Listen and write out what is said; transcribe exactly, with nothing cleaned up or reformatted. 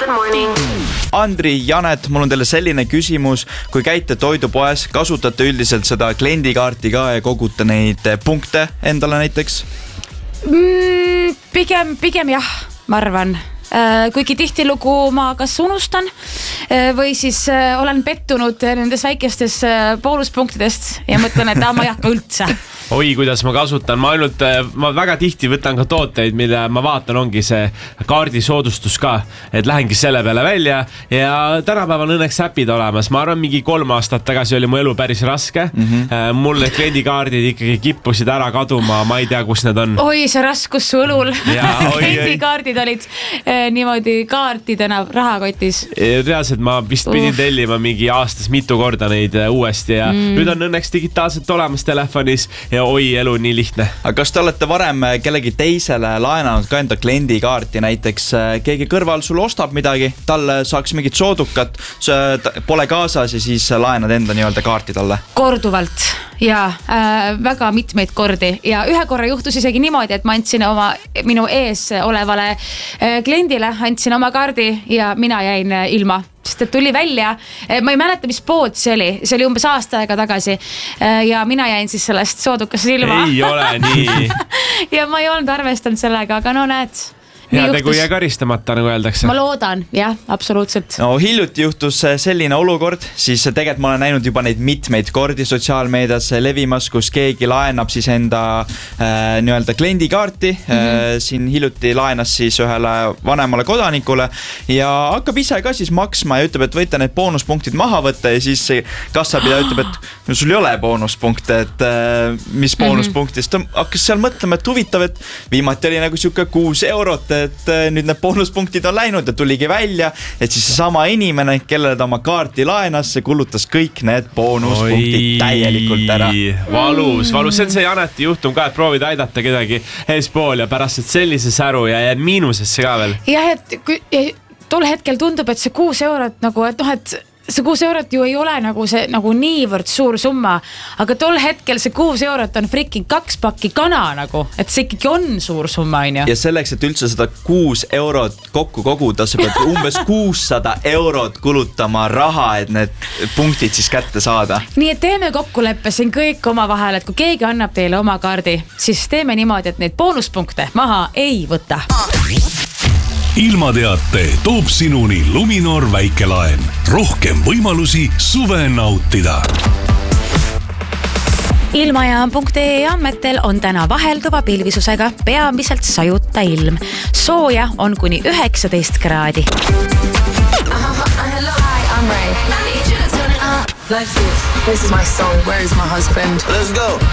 Good morning. Andri, Janet, mul on teile selline küsimus. Kui käite toidupoes, kasutate üldiselt seda kliendikaarti ka ja kogute neid punkte endale näiteks? Mm, pigem, pigem jah, ma arvan. Kuigi tihtilugu ma kas unustan või siis olen pettunud nendes väikestes boonuspunktidest ja mõtlen, et ma ei hakka üldse. Oi, kuidas ma kasutan. Ma ainult, ma väga tihti võtan ka tooteid, mille ma vaatan ongi see kaardi soodustus ka, et lähengi selle peale välja ja tänapäeval õnneks äpid olemas. Ma arvan, mingi kolm aastat tagasi oli mu elu päris raske. Mm-hmm. Mul need kliendikaardid ikkagi kippusid ära kaduma, ma ei tea, kus need on. Oi, see raskus su õlul. Kliendikaardid olid niimoodi kaartidena rahakotis. Reaalselt ma vist pidin uh. tellima mingi aastas mitu korda neid uuesti ja mm. nüüd on õnneks digitaalselt olemas telefonis ja oi, elu nii lihtne. Aga kas te olete varem kellegi teisele laenanud ka enda kliendikaarti, näiteks keegi kõrval sul ostab midagi, talle saaks mingit soodukat, pole kaasas ja siis laenad enda nii-öelda kaarti talle? Korduvalt ja äh, väga mitmeid kordi ja ühe korra juhtus isegi niimoodi, et ma andsin oma, minu ees olevale äh, kliendile, andsin oma kaardi ja mina jäin ilma. Sest et tuli välja, ma ei mäleta, mis pood see oli, see oli umbes aasta aega tagasi ja mina jäin siis sellest soodukast ilma. Ei ole nii. Ja ma ei olnud arvestanud sellega, aga no näed. Hea tegu ja karistamata, nagu öeldakse. Ma loodan, jah, absoluutselt. No hiljuti juhtus selline olukord, siis tegelikult ma olen näinud juba neid mitmeid kordi sotsiaalmeedias levimas, kus keegi laenab siis enda äh, nii-öelda kliendikaarti. Mm-hmm. Äh, siin hiljuti laenas siis ühele vanemale kodanikule ja hakkab ise ka siis maksma ja ütleb, et võite need boonuspunktid maha võtta ja siis kassapidaja ütleb, et no, sul ei ole boonuspunkte, et äh, mis boonuspunktist. Ta hakkas seal mõtlema, et huvitav, et viimati oli nagu siuke kuus eurot, et nüüd need boonuspunktid on läinud ja tuligi välja, et siis sama inimene, kellele ta oma kaarti laenas, see kulutas kõik need boonuspunktid Oi, täielikult ära. Valus, valus. See on see Janeti juhtum ka, et proovid aidata kedagi eespool ja pärast et sellise säru ja jääd miinusesse ka veel. Jah, et kui, tol hetkel tundub, et see kuus eurot nagu, et noh, et see kuus eurot ju ei ole nagu see nagu niivõrd suur summa, aga tol hetkel see kuus eurot on frikking kaks pakki kana nagu, et see ikkagi on suur summa, on ju. Ja selleks, et üldse seda kuus eurot kokku koguda, sa pead umbes kuussada eurot kulutama raha, et need punktid siis kätte saada. Nii, et teeme kokkuleppe siin kõik oma vahel, et kui keegi annab teile oma kaardi, siis teeme niimoodi, et neid boonuspunkte maha ei võta. Ilmateate toob sinuni Luminor väikelaen. Rohkem võimalusi suve nautida. Ilmajaam.ee andmetel on täna vahelduva pilvisusega peamiselt sajuta ilm. Sooja on kuni üheksateist kraadi. Let's do this. This is my song. Where is my husband? Let's go.